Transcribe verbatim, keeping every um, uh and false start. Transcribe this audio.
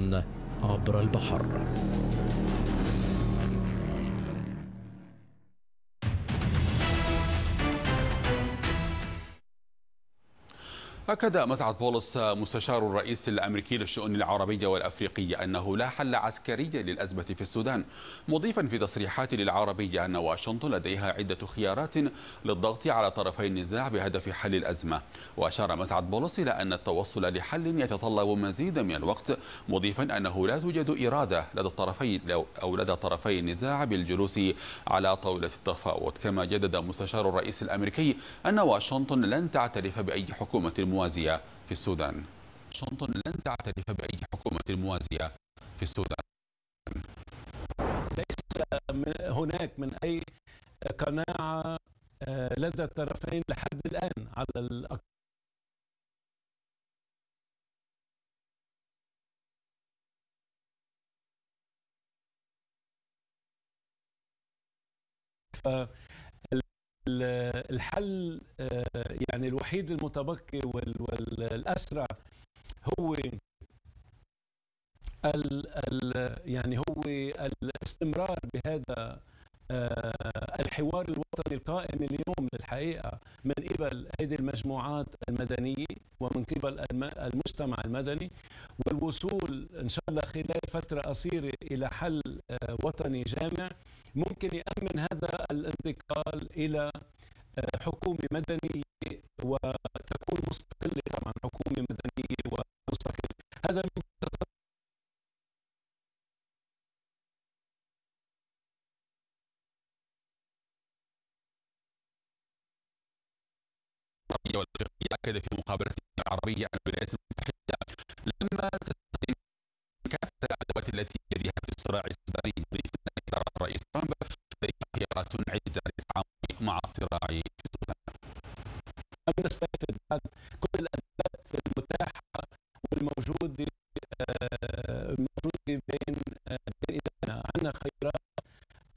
عبر البحر. أكد مسعد بولس مستشار الرئيس الأمريكي للشؤون العربية والأفريقية أنه لا حل عسكري للأزمة في السودان، مضيفا في تصريحات للعربية أن واشنطن لديها عدة خيارات للضغط على طرفي النزاع بهدف حل الأزمة. وأشار مسعد بولس إلى أن التوصل لحل يتطلب مزيدا من الوقت، مضيفا أنه لا توجد إرادة لدى الطرفين أو لدى طرفي النزاع بالجلوس على طاولة التفاوض. كما جدد مستشار الرئيس الأمريكي أن واشنطن لن تعترف بأي حكومة موازية في السودان. واشنطن لن تعترف بأي حكومة موازية في السودان. ليس هناك من أي قناعة لدى الطرفين لحد الآن على الأقل. الحل يعني الوحيد المتبقي والأسرع هو ال ال يعني هو الاستمرار بهذا الحوار الوطني القائم اليوم للحقيقة من قبل هذه المجموعات المدنية ومن قبل المجتمع المدني، والوصول إن شاء الله خلال فترة قصيرة إلى حل وطني جامع ممكن يأمن هذا الانتقال إلى حكومة مدنية وتكون مستقلة. طبعا حكومة مدنية ومستقلة هذا والأفريقية. أكد في مقابلة العربية أن الولايات المتحدة لما تستخدم كافة الأدوات التي يدها في الصراع السوداني، مضيفا أن إدارة الرئيس ترامب لديها خيارات عدة للتعامل مع الصراع في السودان. نستفيد بعد